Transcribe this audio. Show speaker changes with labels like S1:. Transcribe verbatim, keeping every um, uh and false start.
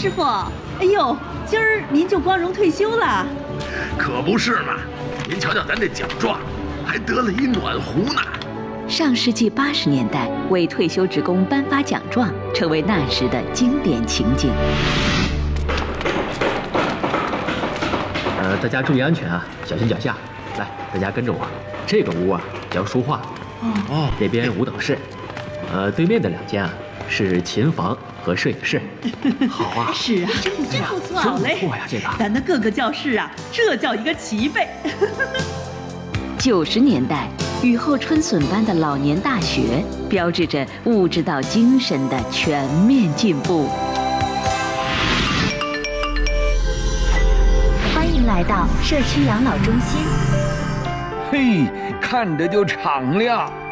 S1: 师傅，哎呦，今儿您就光荣退休了？
S2: 可不是嘛！您瞧瞧咱这奖状，还得了一暖壶呢。
S3: 上世纪八十年代，为退休职工颁发奖状，成为那时的经典情景。
S4: 呃，大家注意安全啊，小心脚下。来，大家跟着我。这个屋啊叫书画，哦，那边舞蹈室，呃，对面的两间啊是琴房和摄影室。好啊，
S1: 是啊，真不错，好嘞，
S4: 不错呀，这个。
S1: 咱的各个教室啊，这叫一个齐备。
S3: 九十年代，雨后春笋般的老年大学，标志着物质到精神的全面进步。
S5: 欢迎来到社区养老中心。
S6: 嘿，看着就敞亮。